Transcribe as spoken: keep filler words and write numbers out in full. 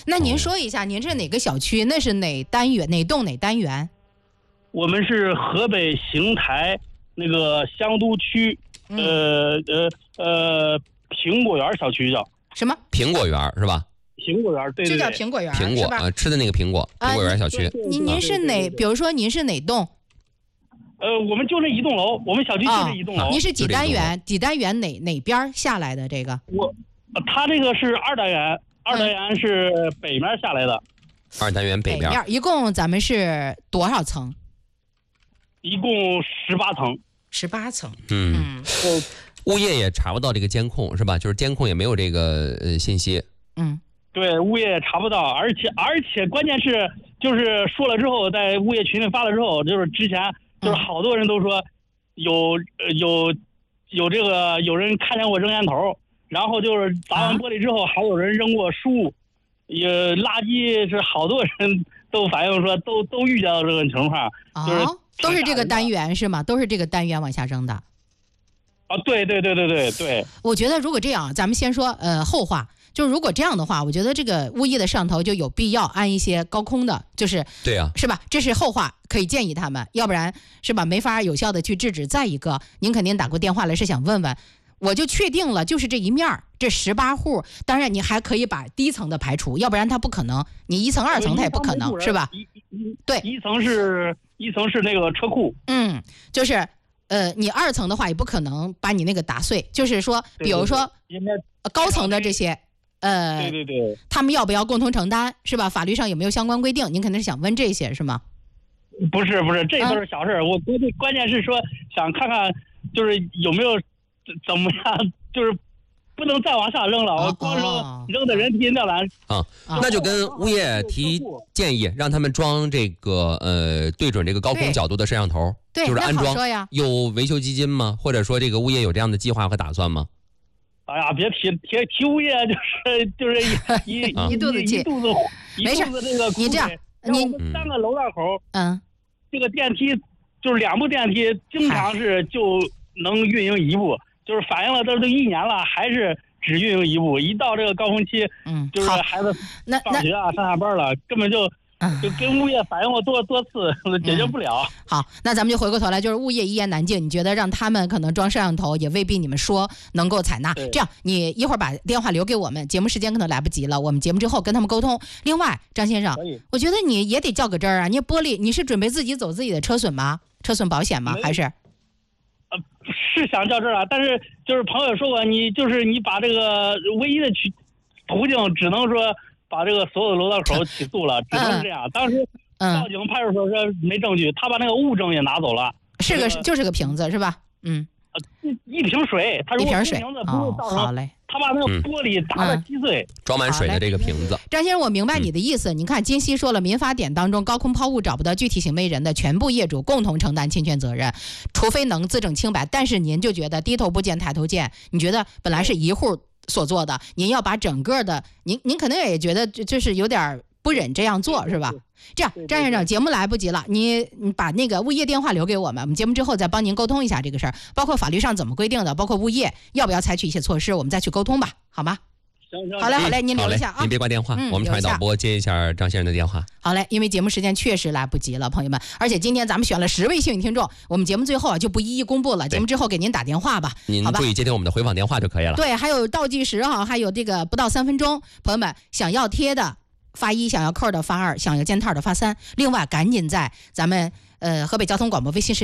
那您说一下，您是哪个小区？那是哪单元？哪栋哪单元？ 我们是河北邢台那个香都区，嗯、呃呃呃苹果园小区叫什么？ 苹果园是吧？ 苹果园，对对对， 就叫苹果园， 苹果啊，吃的那个苹果，苹果园小区。 您您是哪？比如说您是哪栋？ 呃，我们就这一栋楼，我们小区就这一栋楼。 您是几单元？几单元哪哪边下来的这个？ 我，他这个是二单元，二单元是北面下来的。 二单元北面， 北面一共咱们是多少层？ 一共十八层。 十八层。 嗯。嗯物业也查不到这个监控是吧？就是监控也没有这个呃信息。 嗯。 对，物业也查不到，而且而且关键是就是说了之后，在物业群里发了之后，就是之前就是好多人都说有有有这个有人看见过扔烟头，然后就是砸完玻璃之后，还有人扔过书，也垃圾是好多人都反映说都都遇见到这个情况，就是、 哦、都是这个单元是吗？都是这个单元往下扔的。 啊，对对对对对对。 我觉得如果这样，咱们先说呃后话。就如果这样的话，我觉得这个物业的摄像头就有必要安一些高空的，就是对啊， 是吧？这是后话，可以建议他们，要不然是吧，没法有效的去制止。再一个，您肯定打过电话来是想问问，我就确定了就是这一面这十八户，当然你还可以把低层的排除，要不然它不可能，你一层二层它也不可能，是吧？对， 一层是一层是那个车库， 嗯，就是呃，你二层的话也不可能把你那个打碎，就是说，比如说高层的这些。呃， 对对对， 他们要不要共同承担，是吧？法律上有没有相关规定？您肯定是想问这些，是吗？ 不是不是，这都是小事儿、嗯。我关键关键是说想看看，就是有没有怎么样，就是不能再往下扔了。 哦、 我光扔扔的人提尿缆啊，那就跟物业提建议，让他们装这个呃对准这个高空角度的摄像头， 对， 就是安装。 呀有维修基金吗？或者说这个物业有这样的计划和打算吗？ 哎呀，别提提提物业，就是就是一一、 啊、一肚子气， 一肚子没事。你这样，你三个楼道口， 嗯， 这个电梯就是两部电梯，经常是就能运营一部，就是反映了这都一年了，还是只运营一部。一到这个高峰期， 嗯， 就是孩子放学啊、上下班了，根本就。就跟物业反映过多多次，解决不了、 嗯。好，那咱们就回过头来，就是物业一言难尽。你觉得让他们可能装摄像头，也未必你们说能够采纳。这样，你一会儿把电话留给我们，节目时间可能来不及了，我们节目之后跟他们沟通。另外，张先生，我觉得你也得较个真儿啊！你玻璃，你是准备自己走自己的车损吗？车损保险吗？还是？ 呃，是想较真儿啊，但是就是朋友说过，你就是你把这个唯一的去途径，只能说。把这个所有的楼道口起诉了，只能是这样。当时报警派出所说没证据，他把那个物证也拿走了， 是个就是个瓶子是吧？嗯， 一瓶水，他如果瓶子不会造成， 好嘞， 他把那个玻璃打得稀碎， 装满水的这个瓶子。 张先生，我明白你的意思。你看，金熙说了，民法典当中，高空抛物找不到具体行为人的，全部业主共同承担侵权责任，除非能自证清白。但是您就觉得低头不见抬头见，你觉得本来是一户所做的，您要把整个的，您您可能也觉得就是有点不忍这样做，是吧？这样，张先生，节目来不及了，你你把那个物业电话留给我们，我们节目之后再帮您沟通一下这个事儿，包括法律上怎么规定的，包括物业要不要采取一些措施，我们再去沟通吧，好吗？好嘞，好嘞，您留一下啊， 您别挂电话， 嗯、 我们传导播接一下张先生的电话。 好嘞，因为节目时间确实来不及了，朋友们，而且今天咱们选了十位幸运听众，我们节目最后啊就不一一公布了，节目之后给您打电话吧， 您注意接听我们的回访电话就可以了。 对，还有倒计时哈，还有这个不到三分钟，朋友们想要贴的发一，想要扣的发二，想要件套的发三，另外赶紧在咱们呃河北交通广播微信视频